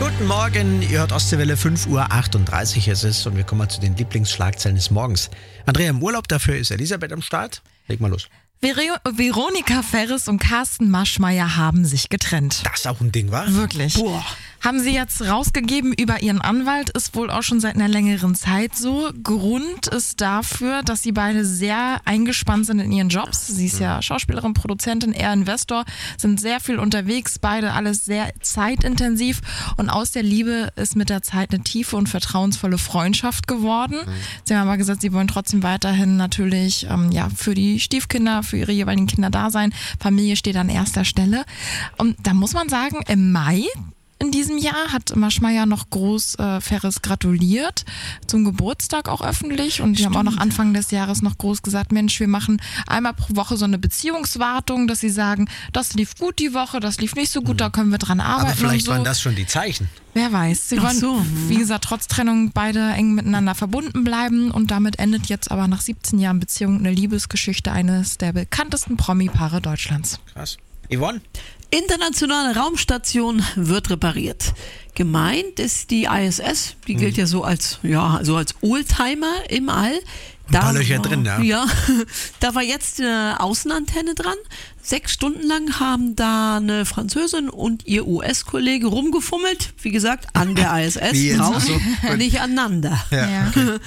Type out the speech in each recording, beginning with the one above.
Guten Morgen, ihr hört Ostseewelle, 5:38 Uhr ist es und wir kommen mal zu den Lieblingsschlagzeilen des Morgens. Andrea im Urlaub, dafür ist Elisabeth am Start. Leg mal los. Veronika Ferres und Carsten Maschmeyer haben sich getrennt. Das ist auch ein Ding, wa? Wirklich. Boah. Haben sie jetzt rausgegeben über ihren Anwalt, ist wohl auch schon seit einer längeren Zeit so. Grund ist dafür, dass sie beide sehr eingespannt sind in ihren Jobs. Sie ist ja Schauspielerin, Produzentin, er Investor, sind sehr viel unterwegs, beide alles sehr zeitintensiv und aus der Liebe ist mit der Zeit eine tiefe und vertrauensvolle Freundschaft geworden. Sie haben aber gesagt, sie wollen trotzdem weiterhin natürlich für die Stiefkinder, für ihre jeweiligen Kinder da sein. Familie steht an erster Stelle. Und da muss man sagen, im Mai in diesem Jahr hat Maschmeyer noch groß Ferres gratuliert, zum Geburtstag auch öffentlich und die haben auch noch Anfang des Jahres noch groß gesagt, Mensch, wir machen einmal pro Woche so eine Beziehungswartung, dass sie sagen, das lief gut die Woche, das lief nicht so gut, da können wir dran arbeiten. Aber vielleicht und so. waren das schon die Zeichen. Wer weiß. Sie wollen, wie gesagt, trotz Trennung beide eng miteinander verbunden bleiben und damit endet jetzt aber nach 17 Jahren Beziehung eine Liebesgeschichte eines der bekanntesten Promi-Paare Deutschlands. Krass. Yvonne? Internationale Raumstation wird repariert. Gemeint ist die ISS, die gilt ja so als Oldtimer im All. Ein paar Löcher drin, ja. Ja, da war jetzt eine Außenantenne dran. 6 Stunden lang haben da eine Französin und ihr US-Kollege rumgefummelt. Wie gesagt, an der ISS, nicht aneinander. Ja. Okay.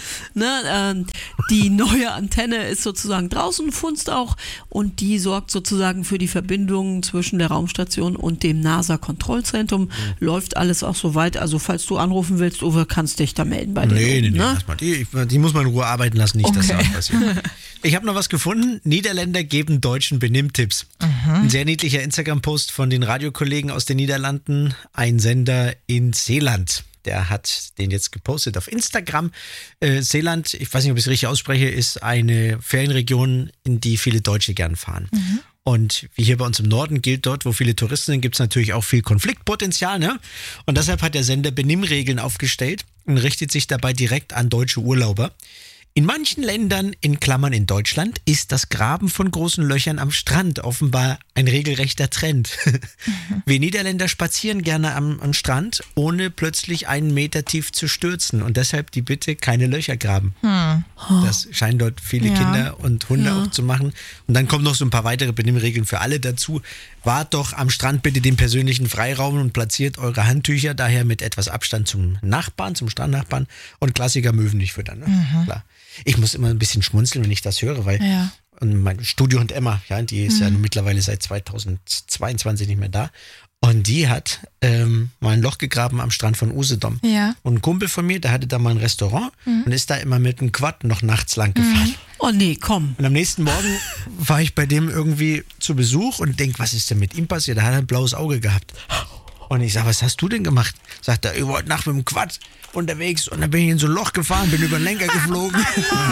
Die neue Antenne ist sozusagen draußen, funzt auch, und die sorgt sozusagen für die Verbindung zwischen der Raumstation und dem NASA-Kontrollzentrum. Läuft alles auch soweit. Also falls du anrufen willst, Uwe, kannst dich da melden bei denen. Nee, lass mal. Die muss man in Ruhe arbeiten lassen, nicht, dass da was passiert. Ich habe noch was gefunden. Niederländer geben Deutschen Benimmtipps. Ein sehr niedlicher Instagram-Post von den Radiokollegen aus den Niederlanden. Ein Sender in Zeeland. Der hat den jetzt gepostet auf Instagram. Zeeland, ich weiß nicht, ob ich es richtig ausspreche, ist eine Ferienregion, in die viele Deutsche gern fahren. Und wie hier bei uns im Norden gilt, dort, wo viele Touristen sind, gibt es natürlich auch viel Konfliktpotenzial. Ne? Und deshalb hat der Sender Benimmregeln aufgestellt und richtet sich dabei direkt an deutsche Urlauber. In manchen Ländern, in Klammern in Deutschland, ist das Graben von großen Löchern am Strand offenbar ein regelrechter Trend. Wir Niederländer spazieren gerne am Strand, ohne plötzlich 1 Meter tief zu stürzen. Und deshalb die Bitte, keine Löcher graben. Das scheinen dort viele Kinder und Hunde auch zu machen. Und dann kommen noch so ein paar weitere Benimmregeln für alle dazu. Wahrt doch am Strand bitte den persönlichen Freiraum und platziert eure Handtücher daher mit etwas Abstand zum Nachbarn, zum Strandnachbarn, und Klassiker, Möwen nicht füttern. Ne? Klar. Ich muss immer ein bisschen schmunzeln, wenn ich das höre, weil mein Studiohund Emma, ja, die ist ja mittlerweile seit 2022 nicht mehr da. Und die hat mal ein Loch gegraben am Strand von Usedom. Ja. Und ein Kumpel von mir, der hatte da mal ein Restaurant und ist da immer mit einem Quad noch nachts lang gefahren. Oh nee, komm. Und am nächsten Morgen war ich bei dem irgendwie zu Besuch und denk, was ist denn mit ihm passiert? Da hat er ein blaues Auge gehabt. Und ich sag, was hast du denn gemacht? Sagt er, ich war heute Nacht mit dem Quad unterwegs und dann bin ich in so ein Loch gefahren, bin über den Lenker geflogen.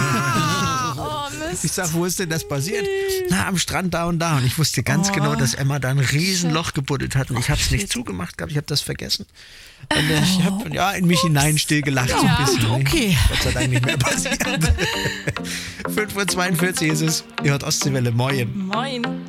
Ich sag, wo ist denn das passiert? Na, am Strand da und da. Und ich wusste ganz genau, dass Emma da ein Riesenloch gebuddelt hat und ich habe es nicht zugemacht gehabt, ich habe das vergessen. Und ich habe in mich hinein still gelacht so ein bisschen. Okay. Gott sei Dank nicht mehr passiert. 5:42 Uhr ist es. Ihr hört Ostseewelle. Moin. Moin.